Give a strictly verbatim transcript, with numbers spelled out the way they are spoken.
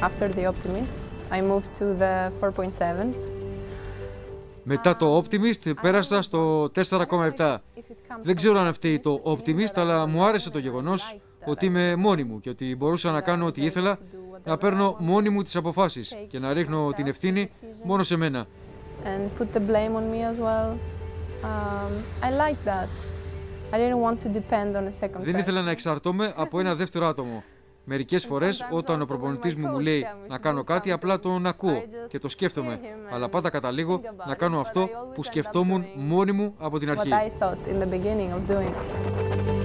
After the Optimists, I moved to the four point seven. Μετά το Optimist πέρασα στο τέσσερα κόμμα επτά. Δεν ξέρω αν αυτή το Optimist, αλλά μου άρεσε το γεγονός ότι είμαι μόνη μου και ότι μπορούσα να κάνω ό,τι ήθελα, να παίρνω μόνη μου τις αποφάσεις και να ρίχνω την ευθύνη μόνο σε μένα. And put the blame on me as well. Um, I like that. I didn't want to depend on a second Δεν ήθελα να εξαρτώμαι από ένα δεύτερο άτομο. Μερικές φορές όταν ο προπονητής μου μου λέει να κάνω κάτι, απλά τον ακούω και το σκέφτομαι. Αλλά πάντα καταλήγω να κάνω αυτό που σκεφτόμουν μόνη μου από την αρχή.